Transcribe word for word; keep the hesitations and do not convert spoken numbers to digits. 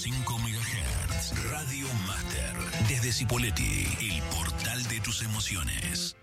cinco megahertz. Radio Master. Desde Cipolletti, el portal de tus emociones.